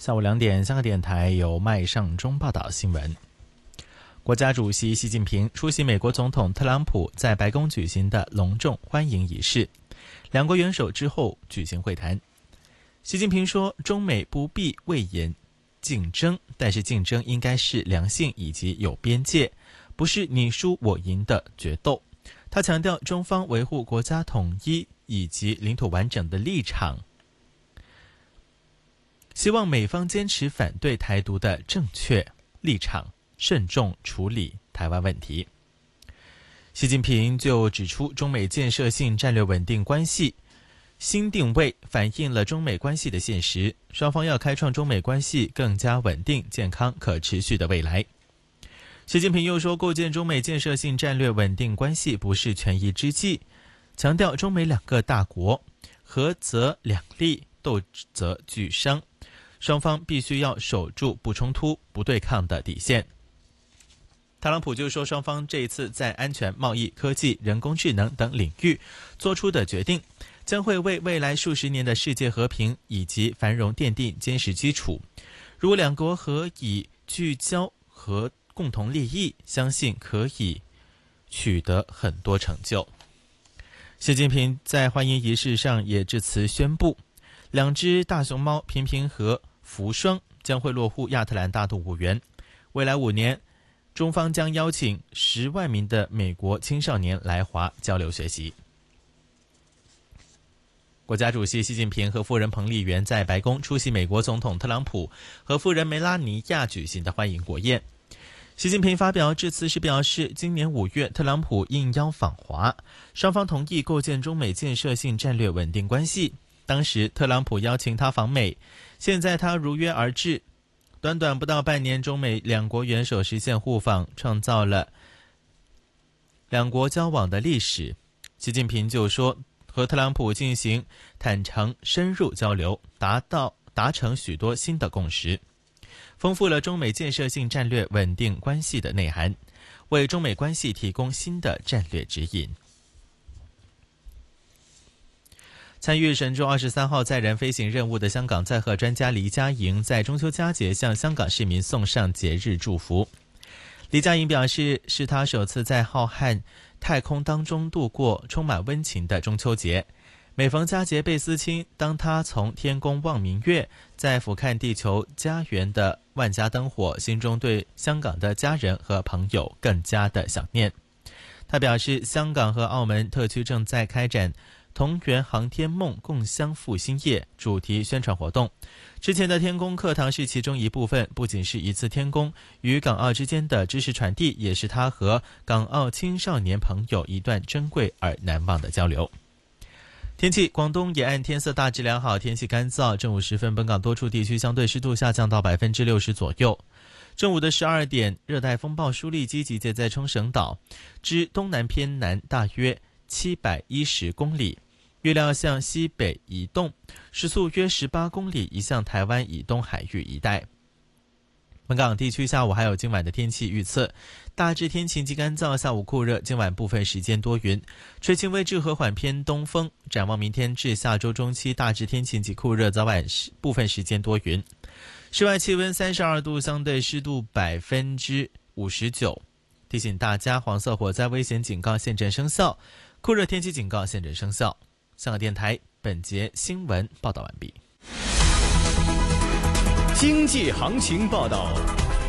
下午2点，香港电台由麦尚中报道新闻。国家主席习近平出席美国总统特朗普在白宫举行的隆重欢迎仪式，两国元首之后举行会谈。习近平说，中美不必畏严竞争，但是竞争应该是良性以及有边界，不是你输我赢的决斗。他强调中方维护国家统一以及领土完整的立场，希望美方坚持反对台独的正确立场，慎重处理台湾问题。习近平就指出，中美建设性战略稳定关系新定位反映了中美关系的现实，双方要开创中美关系更加稳定、健康、可持续的未来。习近平又说，构建中美建设性战略稳定关系不是权宜之计，强调中美两个大国合则两利，斗则俱伤，双方必须要守住不冲突、不对抗的底线。特朗普就说，双方这一次在安全、贸易、科技、人工智能等领域做出的决定，将会为未来数十年的世界和平以及繁荣奠定坚实基础。如果两国可以聚焦和共同利益，相信可以取得很多成就。习近平在欢迎仪式上也致辞宣布，2只大熊猫平平和福双将会落户亚特兰大动物园。未来5年，中方将邀请10万名的美国青少年来华交流学习。国家主席习近平和夫人彭丽媛在白宫出席美国总统特朗普和夫人梅拉尼亚举行的欢迎国宴。习近平发表致辞时表示，今年5月特朗普应邀访华，双方同意构建中美建设性战略稳定关系。当时特朗普邀请他访美，现在他如约而至，短短不到半年，中美两国元首实现互访，创造了两国交往的历史。习近平就说，和特朗普进行坦诚深入交流，达成许多新的共识，丰富了中美建设性战略稳定关系的内涵，为中美关系提供新的战略指引。参与神舟23号载人飞行任务的香港载荷专家黎家莹在中秋佳节向香港市民送上节日祝福。黎家莹表示，是他首次在浩瀚太空当中度过充满温情的中秋节。每逢佳节倍思亲，当他从天宫望明月，再俯瞰地球家园的万家灯火，心中对香港的家人和朋友更加的想念。他表示，香港和澳门特区正在开展同源航天梦共襄复兴夜主题宣传活动。之前的天宫课堂是其中一部分，不仅是一次天宫与港澳之间的知识传递，也是他和港澳青少年朋友一段珍贵而难忘的交流。天气，广东沿岸天色大致良好，天气干燥。正午时分，本港多处地区相对湿度下降到 60% 左右。正午的12点，热带风暴舒力基集结在冲绳岛之东南偏南大约710公里，预料向西北移动，时速约18公里，移向台湾以东海域一带。本港地区下午还有今晚的天气预测，大致天晴及干燥，下午酷热，今晚部分时间多云，吹轻微至和缓偏东风。展望明天至下周中期，大致天晴及酷热，早晚部分时间多云。室外气温32度，相对湿度59%。提醒大家，黄色火灾危险警告现正生效，酷热天气警告现正生效。香港电台本节新闻报道完毕。 经济行情报道，